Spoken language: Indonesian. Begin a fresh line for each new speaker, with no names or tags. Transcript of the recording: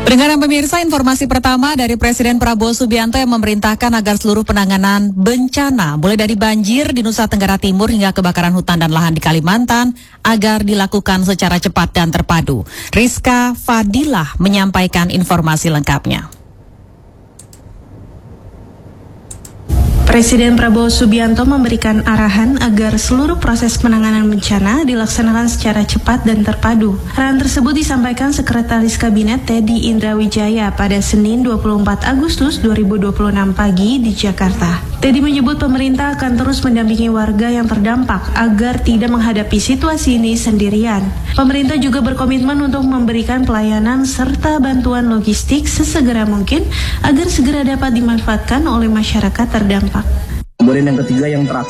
Pendengar pemirsa, informasi pertama dari Presiden Prabowo Subianto yang memerintahkan agar seluruh penanganan bencana, mulai dari banjir di Nusa Tenggara Timur hingga kebakaran hutan dan lahan di Kalimantan, agar dilakukan secara cepat dan terpadu. Rizka Fadilah menyampaikan informasi lengkapnya.
Presiden Prabowo Subianto memberikan arahan agar seluruh proses penanganan bencana dilaksanakan secara cepat dan terpadu. Arahan tersebut disampaikan Sekretaris Kabinet Teddy Indrawijaya pada Senin 24 Agustus 2026 pagi di Jakarta. Teddy menyebut pemerintah akan terus mendampingi warga yang terdampak agar tidak menghadapi situasi ini sendirian. Pemerintah juga berkomitmen untuk memberikan pelayanan serta bantuan logistik sesegera mungkin agar segera dapat dimanfaatkan oleh masyarakat terdampak.
Kemudian yang ketiga yang terakhir